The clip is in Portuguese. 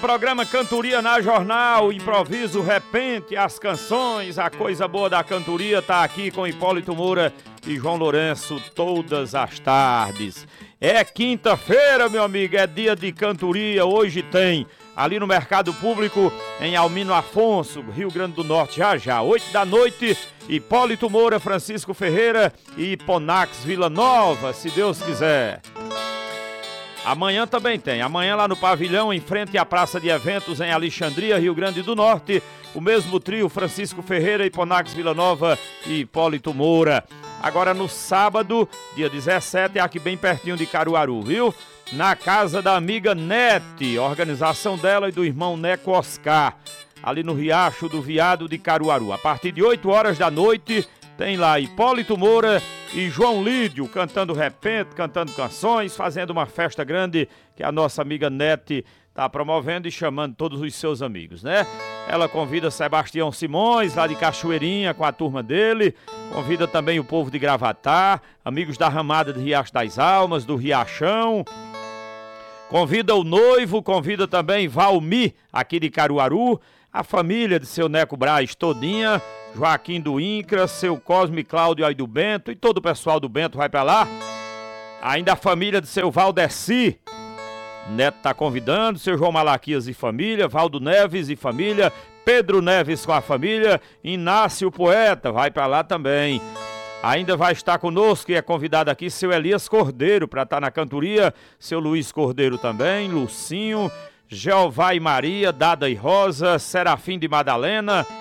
Programa Cantoria na Jornal, improviso, repente, as canções, a coisa boa da cantoria tá aqui com Hipólito Moura e João Lourenço todas as tardes. É quinta-feira, meu amigo, é dia de cantoria, hoje tem ali no Mercado Público, em Almino Afonso, Rio Grande do Norte, já, 8 da noite, Hipólito Moura, Francisco Ferreira e Ponax Vila Nova, se Deus quiser. Amanhã também tem, amanhã lá no pavilhão, em frente à Praça de Eventos, em Alexandria, Rio Grande do Norte, o mesmo trio, Francisco Ferreira, Ponax Vila Nova e Hipólito Moura. Agora no sábado, dia 17, é aqui bem pertinho de Caruaru, viu? Na casa da amiga Nete, organização dela e do irmão Neco Oscar, ali no Riacho do Viado de Caruaru. A partir de 8 horas da noite, tem lá Hipólito Moura e João Lídio cantando repente, cantando canções, fazendo uma festa grande que a nossa amiga Nete está promovendo e chamando todos os seus amigos, né? Ela convida Sebastião Simões, lá de Cachoeirinha, com a turma dele, convida também o povo de Gravatá, amigos da Ramada de Riacho das Almas, do Riachão, convida o noivo, convida também Valmi, aqui de Caruaru, a família de seu Neco Braz todinha, Joaquim do Incra, seu Cosme Cláudio aí do Bento e todo o pessoal do Bento vai pra lá. Ainda a família de seu Valdeci, Neto tá convidando, seu João Malaquias e família, Valdo Neves e família, Pedro Neves com a família, Inácio Poeta vai pra lá também. Ainda vai estar conosco e é convidado aqui seu Elias Cordeiro para estar na cantoria, seu Luiz Cordeiro também, Lucinho, Jeová e Maria, Dada e Rosa, Serafim de Madalena,